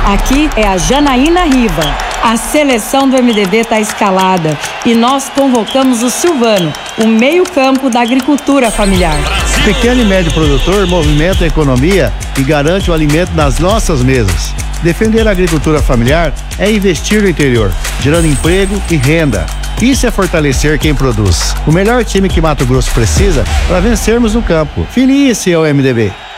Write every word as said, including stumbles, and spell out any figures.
Aqui é a Janaína Riva. A seleção do M D B está escalada e nós convocamos o Silvano, o meio-campo da agricultura familiar. O pequeno e médio produtor movimenta a economia e garante o alimento nas nossas mesas. Defender a agricultura familiar é investir no interior, gerando emprego e renda. Isso é fortalecer quem produz. O melhor time que Mato Grosso precisa para vencermos no campo. Filie-se ao M D B.